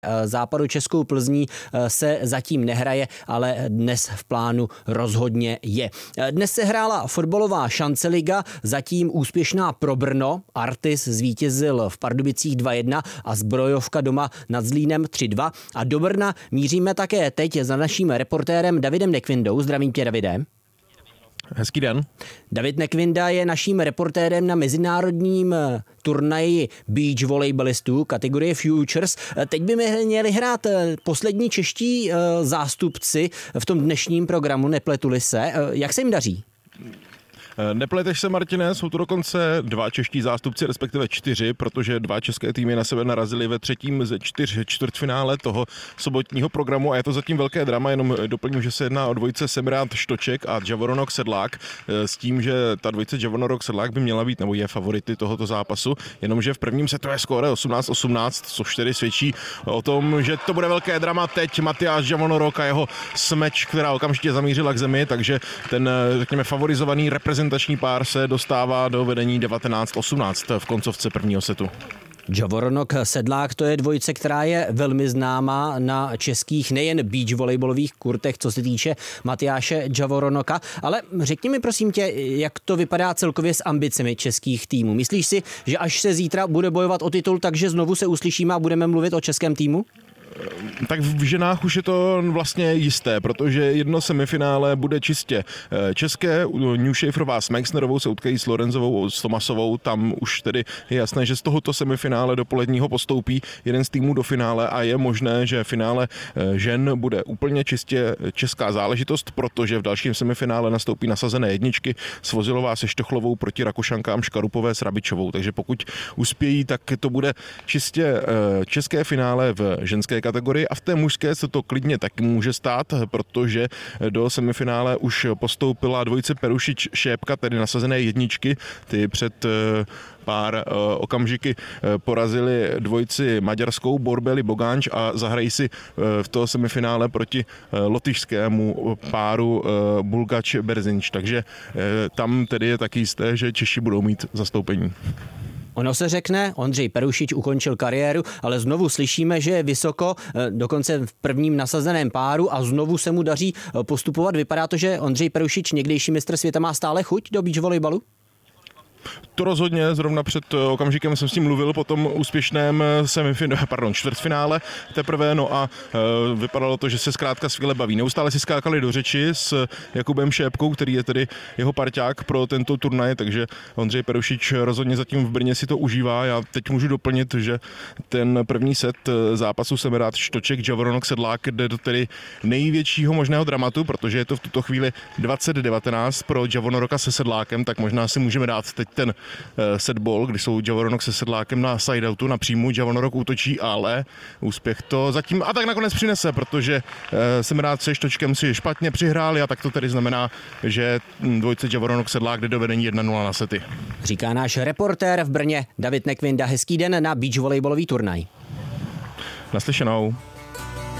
Západočeskou Plzní se zatím nehraje, ale dnes v plánu rozhodně je. Dnes se hrála fotbalová šanceliga, zatím úspěšná pro Brno. Artis zvítězil v Pardubicích 2-1 a Zbrojovka doma nad Zlínem 3-2. A do Brna míříme také teď za naším reportérem Davidem Nekvindou. Zdravím tě, Davide. Hezký den. David Nekvinda je naším reportérem na mezinárodním turnaji beach volejbalistů kategorie Futures. Teď by měli hrát poslední čeští zástupci v tom dnešním programu, nepletuli se. Jak se jim daří? Nepleteš se, Martine, jsou to dokonce 2 čeští zástupci, respektive 4, protože 2 české týmy na sebe narazily ve třetím ze 4 čtvrtfinále toho sobotního programu a je to zatím velké drama, jenom doplním, že se jedná o dvojice Semrad Štoček a Javoronok Sedlák, s tím, že ta dvojice Javoronok Sedlák by měla být, nebo je favority tohoto zápasu, jenomže v prvním setu je skóre 18-18, což tedy svědčí o tom, že to bude velké drama. Teď Matyáš Javonorok a jeho smeč, která okamžitě zamířila k zemi, takže ten, řekněme, favorizovaný reprezentační pár se dostává do vedení 19-18 v koncovce prvního setu. Javoronok Sedlák, to je dvojice, která je velmi známá na českých nejen beach volejbalových kurtech, co se týče Matyáše Javoronoka, ale řekni mi prosím tě, jak to vypadá celkově s ambicemi českých týmů. Myslíš si, že až se zítra bude bojovat o titul, takže znovu se uslyšíme a budeme mluvit o českém týmu? Tak v ženách už je to vlastně jisté, protože jedno semifinále bude čistě české. Newshaferová s Meixnerovou se utkají s Lorenzovou, s Tomasovou. Tam už tedy je jasné, že z tohoto semifinále dopoledního postoupí jeden z týmů do finále a je možné, že finále žen bude úplně čistě česká záležitost, protože v dalším semifinále nastoupí nasazené jedničky Svozilová se Štochlovou proti Rakušankám Škarupové s Rabičovou. Takže pokud uspějí, tak to bude čistě české finále v ženské kategorii a v té mužské se to klidně taky může stát, protože do semifinále už postoupila dvojice Perušič-Šépka, tedy nasazené jedničky. Ty před pár okamžiky porazili dvojici maďarskou Borbeli Bogánč a zahrají si v toho semifinále proti lotyšskému páru Bulgač Berzinč. Takže tam tedy je taky jisté, že Češi budou mít zastoupení. Ono se řekne, Ondřej Perušič ukončil kariéru, ale znovu slyšíme, že je vysoko, dokonce v prvním nasazeném páru a znovu se mu daří postupovat. Vypadá to, že Ondřej Perušič, někdejší mistr světa, má stále chuť do beach volejbalu? To rozhodně, zrovna před okamžikem jsem s tím mluvil po tom úspěšném čtvrtfinále teprve, no a vypadalo to, že se zkrátka skvěle baví. Neustále si skákali do řeči s Jakubem Šépkou, který je tedy jeho parťák pro tento turnaj, takže Ondřej Perušič rozhodně zatím v Brně si to užívá. Já teď můžu doplnit, že ten první set zápasu Semrad Štoček Javoronok Sedlák jde do tedy největšího možného dramatu, protože je to v tuto chvíli 20-19 pro Javornoka se Sedlákem, tak možná si můžeme dát teď ten setball, kdy jsou Javoronok se Sedlákem na sideoutu, na příjmu, Javonorok útočí, ale úspěch to zatím a tak nakonec přinese, protože Semrad se Štočkem si špatně přihráli a tak to tedy znamená, že dvojce Javoronok Sedlák jde do vedení 1-0 na sety. Říká náš reportér v Brně David Nekvinda. Hezký den na beach volejbalový turnaj. Naslyšenou.